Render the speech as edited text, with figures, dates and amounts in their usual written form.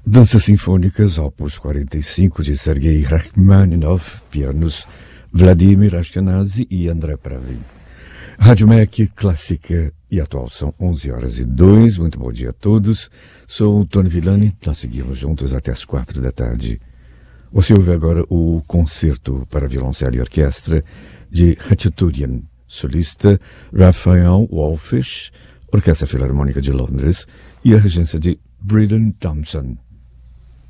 Danças Sinfônicas, opus 45 de Sergei Rachmaninoff, pianos Vladimir Ashkenazy e André Pravin. Rádio MEC, clássica e atual, são 11h02, muito bom dia a todos. Sou o Tony Villani, nós seguimos juntos até as 4 da tarde. Você ouve agora o concerto para violoncelo e orquestra de Khachaturian, solista Raphael Wallfish, Orquestra Filarmônica de Londres e a regência de Bryden Thompson.